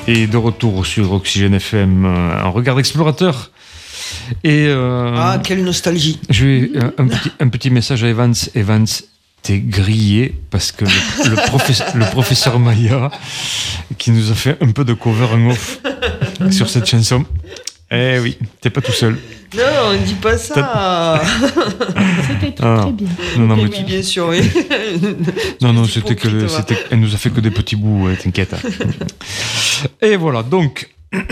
Et de retour sur Oxygène FM, un regard d'explorateur. Et quelle nostalgie. Je vais un petit message à Evans. Evans, t'es grillé parce que le professeur Maya, qui nous a fait un peu de cover en off sur cette chanson. Eh oui, t'es pas tout seul. Non, on dit pas ça. C'était très bien. Non, mais bien sûr, oui. Non, elle nous a fait que des petits bouts, t'inquiète. Et voilà, donc,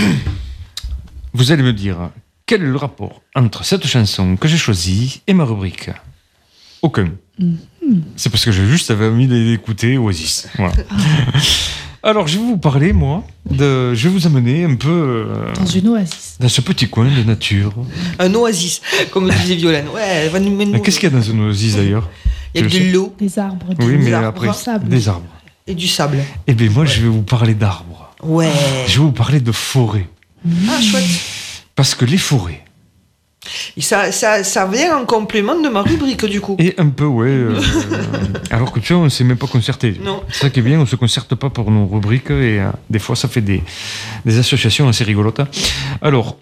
vous allez me dire, quel est le rapport entre cette chanson que j'ai choisie et ma rubrique ? Aucun. C'est parce que j'ai juste envie d'écouter Oasis. Voilà. Alors, je vais vous parler, je vais vous amener un peu... dans une oasis. Dans ce petit coin de nature. Un oasis, comme disait Violaine. Ouais, elle va nous mener... Qu'est-ce qu'il y a dans une oasis, d'ailleurs ? Il y a de l'eau. Des arbres. Oui, mais arbres, après, sable. des arbres. Et du sable. Eh bien, moi, je vais vous parler d'arbres. Ouais. Je vais vous parler de forêts. Ah, chouette. Parce que les forêts... Et ça vient en complément de ma rubrique, du coup. Et un peu, ouais. Alors que tu vois, on ne s'est même pas concerté. Non. C'est ça qui est bien, on ne se concerte pas pour nos rubriques et des fois, ça fait des associations assez rigolotes. Alors,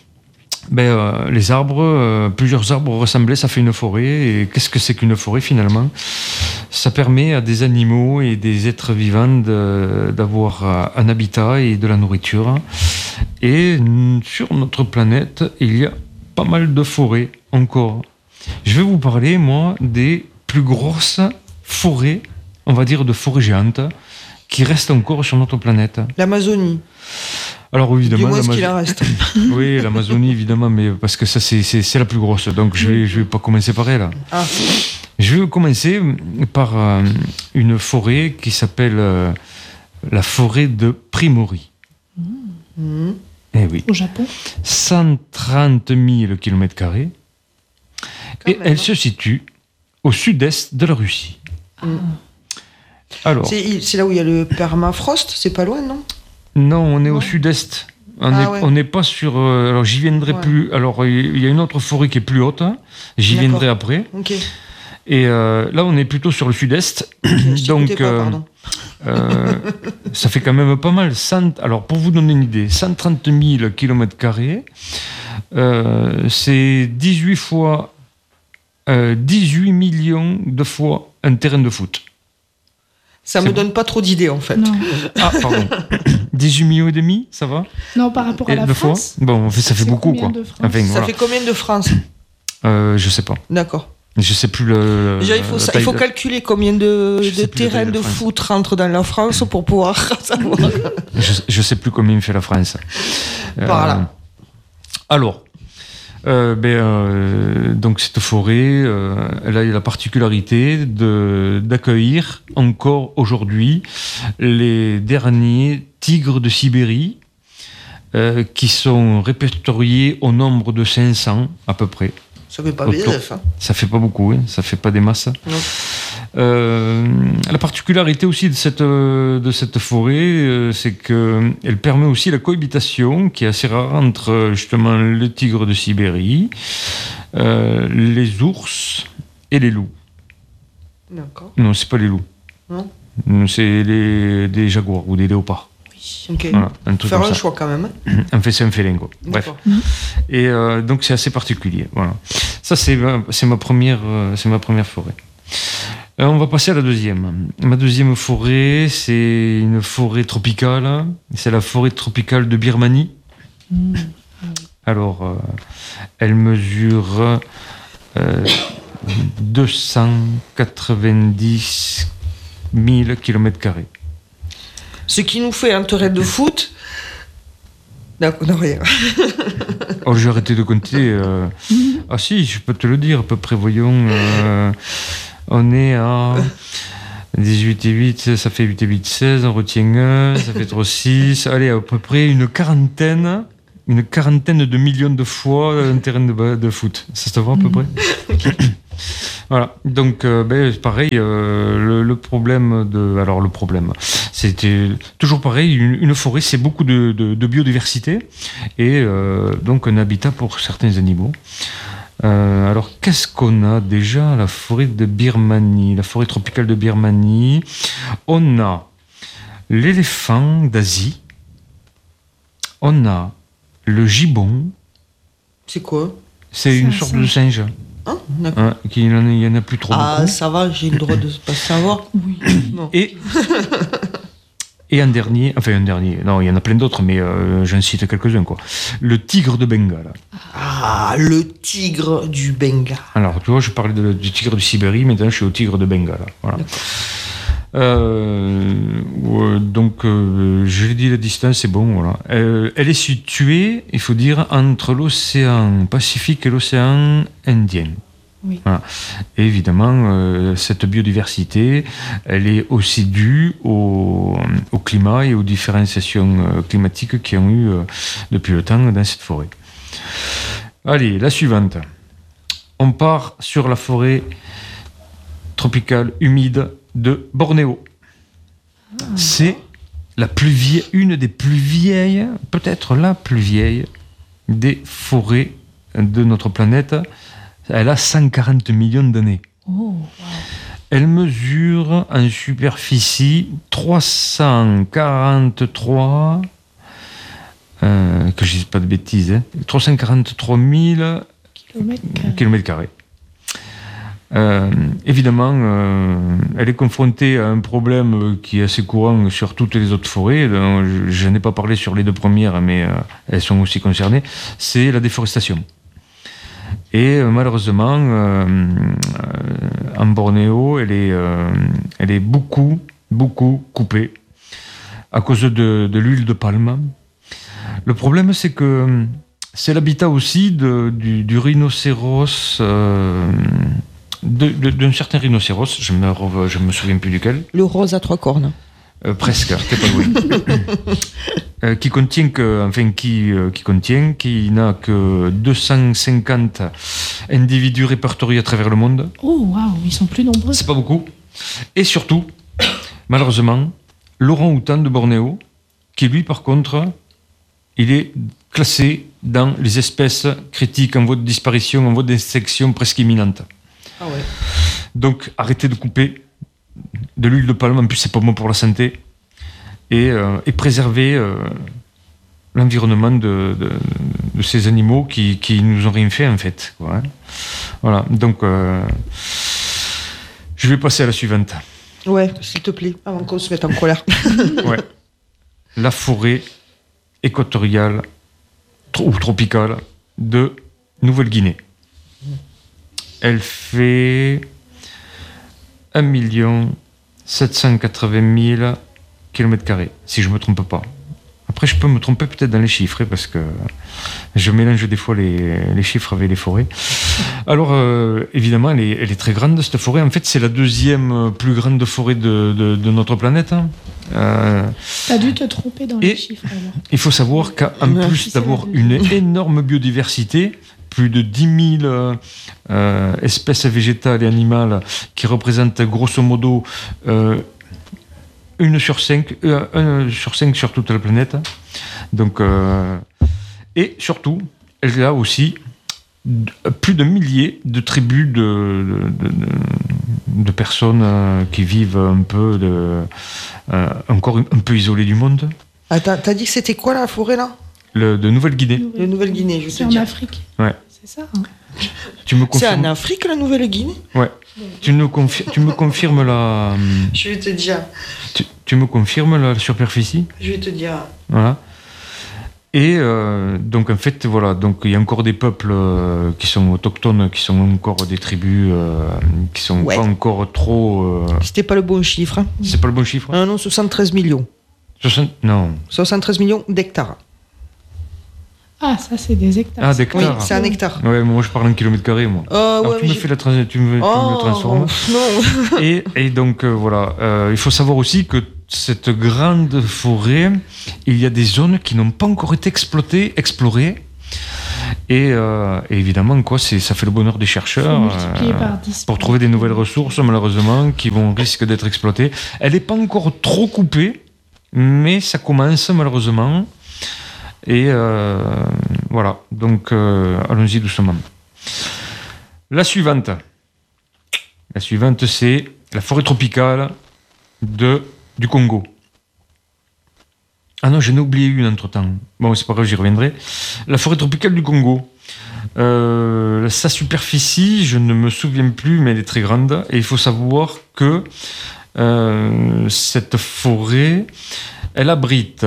les arbres, plusieurs arbres ressemblaient, ça fait une forêt. Et qu'est-ce que c'est qu'une forêt, finalement ? Ça permet à des animaux et des êtres vivants d'avoir un habitat et de la nourriture. Et sur notre planète, il y a pas mal de forêts encore. Je vais vous parler, moi, des plus grosses forêts, on va dire de forêts géantes, qui restent encore sur notre planète. L'Amazonie. Alors évidemment, dis-moi ce qu'il en reste. Oui, l'Amazonie, évidemment, mais parce que ça, c'est la plus grosse. Donc je vais pas commencer par elle. Ah. Je vais commencer par une forêt qui s'appelle la forêt de Primori. Eh oui. Au Japon. 130 000 km². Et elle se situe au sud-est de la Russie. Alors, c'est là où il y a le permafrost, c'est pas loin, non ? Non, on est au sud-est. On n'est pas sur... alors, j'y viendrai plus... Alors, il y a une autre forêt qui est plus haute. J'y viendrai après. Ok. Et là, on est plutôt sur le sud-est. Donc, ça fait quand même pas mal. Alors, pour vous donner une idée, 130 000 km², c'est 18 millions de fois un terrain de foot. Ça me donne pas trop d'idées, en fait. Non. Ah, pardon. 18 millions et demi, ça va ? Non, par rapport à la France. Bon, en fait, ça fait beaucoup, quoi. Enfin, ça fait combien de France ? Je sais pas. D'accord. Je sais plus le. Déjà, il faut calculer combien de terrains de foot rentrent dans la France pour pouvoir savoir. Je sais plus combien fait la France. Voilà. Alors, donc cette forêt, elle a la particularité d'accueillir encore aujourd'hui les derniers tigres de Sibérie, qui sont répertoriés au nombre de 500 à peu près. Ça fait pas bizarre, ça. Ça fait pas beaucoup, hein. Ça fait pas des masses. Non. La particularité aussi de cette forêt, c'est qu'elle permet aussi la cohabitation, qui est assez rare, entre justement le tigre de Sibérie, les ours et les loups. D'accord. Non, c'est pas les loups. Non. C'est des jaguars ou des léopards. Ok. Voilà, un truc faire comme un ça. choix quand même. Un fait, c'est un félin, quoi. Bref. Et donc c'est assez particulier. Voilà. Ça c'est ma première forêt. On va passer à la deuxième. Ma deuxième forêt, c'est une forêt tropicale. C'est la forêt tropicale de Birmanie. Alors, elle mesure 290 000 km². Ce qui nous fait un terrain de foot. D'accord, non, rien. Oh, j'ai arrêté de compter. Ah si, je peux te le dire, à peu près, voyons. On est à 18 et 8, ça fait 8 et 8, 16, on retient 1, ça fait 3, 6. Allez, à peu près une quarantaine de millions de fois un terrain de foot. Ça se voit à peu près. Voilà, donc pareil, le problème c'était toujours pareil, une forêt c'est beaucoup de biodiversité et donc un habitat pour certains animaux. Alors qu'est-ce qu'on a déjà à la forêt de Birmanie, la forêt tropicale de Birmanie? On a l'éléphant d'Asie, on a le gibbon. C'est quoi? C'est une sorte de singe. Ah, d'accord. Il y en a plus trop beaucoup. Ça va, j'ai le droit de pas savoir. Oui. Non. Et un dernier, non, il y en a plein d'autres, mais j'en cite quelques-uns, quoi. Le tigre de Bengale. Ah, le tigre du Bengale. Alors, tu vois, je parlais du tigre de Sibérie, maintenant je suis au tigre de Bengale. Voilà. Donc, je l'ai dit, la distance, c'est bon, voilà. Elle est située, il faut dire, entre l'océan Pacifique et l'océan Indien. Oui. Voilà. Et évidemment, cette biodiversité, elle est aussi due au climat et aux différenciations climatiques qu'il y a eu depuis le temps dans cette forêt. Allez, la suivante. On part sur la forêt tropicale humide de Bornéo. C'est une des plus vieilles, peut-être la plus vieille des forêts de notre planète. Elle a 140 millions d'années. Oh, wow. Elle mesure en superficie 343, que je ne dise pas de bêtises, 343 000 km². Évidemment, elle est confrontée à un problème qui est assez courant sur toutes les autres forêts. Je n'en ai pas parlé sur les deux premières, mais elles sont aussi concernées. C'est la déforestation. Et malheureusement, en Bornéo, elle est beaucoup coupée à cause de l'huile de palme. Le problème, c'est que c'est l'habitat aussi du rhinocéros, d'un certain rhinocéros, je me souviens plus duquel. Le rose à 3 cornes. Presque, t'es pas loin. Qui n'a que 250 individus répertoriés à travers le monde. Oh, waouh, ils sont plus nombreux. C'est pas beaucoup. Et surtout, malheureusement, l'orang-outan de Bornéo, qui lui, par contre, il est classé dans les espèces critiques en voie de disparition, en voie d'extinction presque imminente. Ah ouais. Donc, arrêtez de couper de l'huile de palme, en plus c'est pas bon pour la santé, et préserver l'environnement de ces animaux qui nous ont rien fait en fait, quoi, hein. Voilà, donc je vais passer à la suivante. Ouais, s'il te plaît, avant qu'on se mette en colère. Ouais. La forêt équatoriale ou tropicale de Nouvelle-Guinée. Elle fait 1 780 000 km², si je ne me trompe pas. Après, je peux me tromper peut-être dans les chiffres, parce que je mélange des fois les chiffres avec les forêts. Alors, évidemment, elle est très grande, cette forêt. En fait, c'est la deuxième plus grande forêt de notre planète. T'as dû te tromper dans les chiffres, alors. Il faut savoir qu'en plus d'avoir une énorme biodiversité, plus de 10 000 espèces végétales et animales qui représentent grosso modo 1 sur 5 sur toute la planète. Donc, et surtout, elle a aussi plus de milliers de tribus de personnes qui vivent encore un peu isolées du monde. Attends, t'as dit que c'était quoi la forêt là? De Nouvelle-Guinée. De Nouvelle-Guinée, je C'est te en dis. Afrique. Ouais. C'est ça, hein. C'est en Afrique, la Nouvelle-Guinée? Ouais. Tu me confirmes la... Je vais te dire. Tu me confirmes la superficie? Je vais te dire. Voilà. Et donc, en fait, voilà. Donc, il y a encore des peuples qui sont autochtones, qui sont encore des tribus qui sont pas encore trop... C'était pas le bon chiffre. Hein. C'est pas le bon chiffre? Ah non, 73 millions. Non. 73 millions d'hectares. Ah, ça, c'est des hectares. Ah, d'hectares. Oui, c'est un hectare. Ouais, moi, je parle en kilomètres-carrés, moi. Alors, ouais, tu me transformes. Non. Et donc, voilà. Il faut savoir aussi que cette grande forêt, il y a des zones qui n'ont pas encore été explorées. Et évidemment, quoi, ça fait le bonheur des chercheurs par 10 pour trouver des nouvelles ressources, malheureusement, qui risquent d'être exploitées. Elle n'est pas encore trop coupée, mais ça commence, malheureusement. Et voilà, donc allons-y doucement. La suivante, c'est la forêt tropicale du Congo. Ah non, j'en ai oublié une entre-temps. Bon, c'est pas grave, j'y reviendrai. La forêt tropicale du Congo. Sa superficie, je ne me souviens plus, mais elle est très grande. Et il faut savoir que cette forêt, elle abrite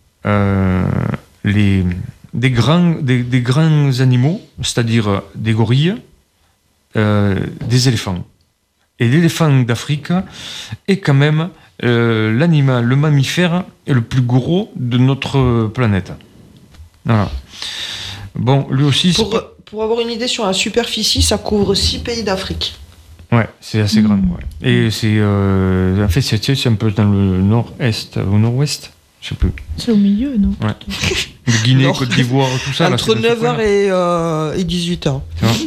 des grands animaux, c'est-à-dire des gorilles, des éléphants. Et l'éléphant d'Afrique est quand même l'animal, le mammifère le plus gros de notre planète. Voilà. Bon, lui aussi... Pour avoir une idée sur la superficie, ça couvre 6 pays d'Afrique. Ouais, c'est assez grand. Ouais. Et c'est... en fait, c'est un peu dans le nord-est, au nord-ouest, je sais plus. C'est au milieu, non? Ouais. De Guinée, Côte d'Ivoire, tout ça. Entre 9h et 18h.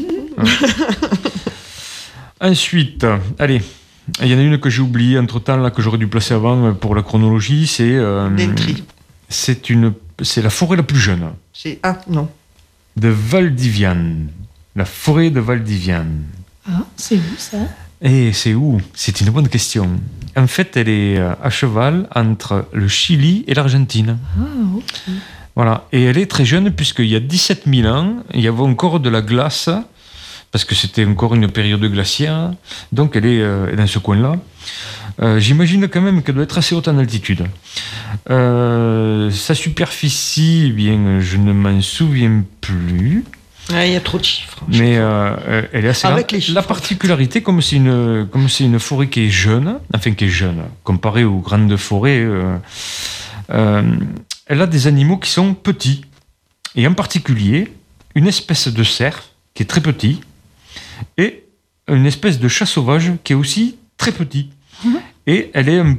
Ensuite, allez, il y en a une que j'ai oubliée entre-temps, là, que j'aurais dû placer avant pour la chronologie, c'est... c'est la forêt la plus jeune. Non. De Valdiviane. La forêt de Valdiviane. Ah, c'est où ça? Et c'est où? C'est une bonne question. En fait, elle est à cheval entre le Chili et l'Argentine. Ah, ok. Voilà. Et elle est très jeune, puisqu'il y a 17 000 ans, il y avait encore de la glace, parce que c'était encore une période glaciaire. Donc, elle est dans ce coin-là. J'imagine quand même qu'elle doit être assez haute en altitude. Sa superficie, eh bien, je ne m'en souviens plus. Il y a trop de chiffres. Mais elle est assez grande. La particularité, comme c'est une forêt qui est jeune, comparée aux grandes forêts, elle a des animaux qui sont petits. Et en particulier, une espèce de cerf qui est très petit et une espèce de chat sauvage qui est aussi très petit. Et elle est elle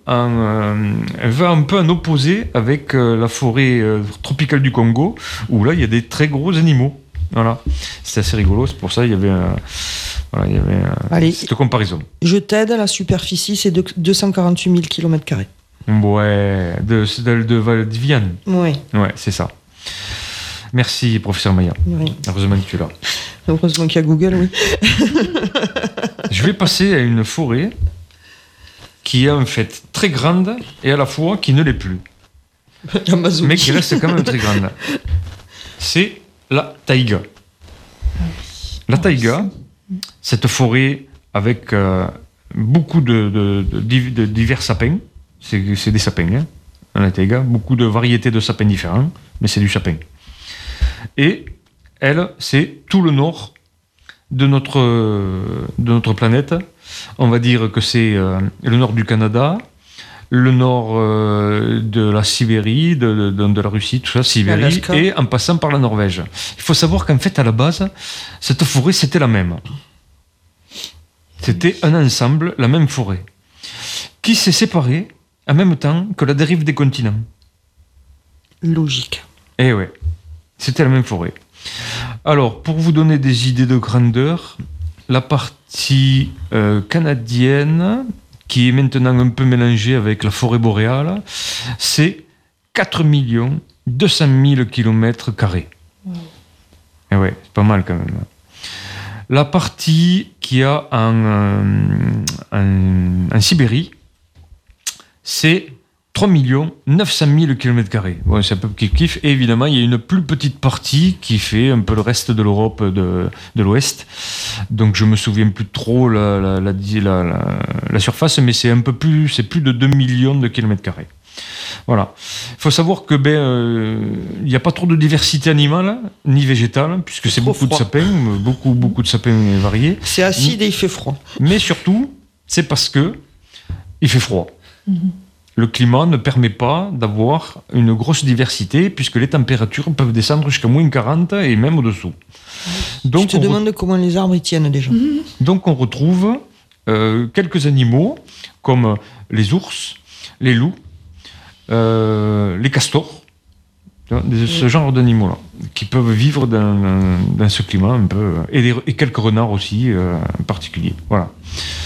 va un peu en opposé avec la forêt tropicale du Congo, où là il y a des très gros animaux. Voilà, c'est assez rigolo. C'est pour ça qu'il y avait, cette comparaison. Je t'aide. La superficie, c'est de 248 000 km². Ouais, de Valdiviane. Ouais, c'est ça. Merci, professeur Maya. Oui. Heureusement que tu es là. Heureusement qu'il y a Google, oui. Je vais passer à une forêt qui est en fait très grande et à la fois qui ne l'est plus. Mais qui reste quand même très grande. C'est la taïga. La taïga, cette forêt avec beaucoup de divers sapins. C'est des sapins, hein, la taïga. Beaucoup de variétés de sapins différents, mais c'est du sapin. Et elle, c'est tout le nord de notre planète. On va dire que c'est le nord du Canada, le nord de la Sibérie, de la Russie, tout ça, Sibérie, Alaska. Et en passant par la Norvège. Il faut savoir qu'en fait, à la base, cette forêt, c'était la même. C'était un ensemble, la même forêt, qui s'est séparée en même temps que la dérive des continents. Logique. Eh ouais, c'était la même forêt. Alors, pour vous donner des idées de grandeur, la partie canadienne, qui est maintenant un peu mélangée avec la forêt boréale, c'est 4 200 000 km². Wow. Et ouais, c'est pas mal quand même. La partie qu'il y a en Sibérie, c'est 3 900 000 km². Bon, c'est un peu kiff-kiff. Et évidemment, il y a une plus petite partie qui fait un peu le reste de l'Europe de l'Ouest. Donc, je me souviens plus trop la surface, mais c'est plus de 2 millions de kilomètres². Voilà. Il faut savoir que il n'y a pas trop de diversité animale ni végétale, puisque c'est beaucoup de sapins, beaucoup de sapins variés. C'est acide et il fait froid. Mais surtout, c'est parce que il fait froid. Le climat ne permet pas d'avoir une grosse diversité, puisque les températures peuvent descendre jusqu'à moins 40 et même au-dessous. Donc, je te demande comment les arbres y tiennent déjà. Donc on retrouve quelques animaux, comme les ours, les loups, les castors, ce genre d'animaux-là, qui peuvent vivre dans ce climat un peu, et quelques renards aussi en particulier. Voilà.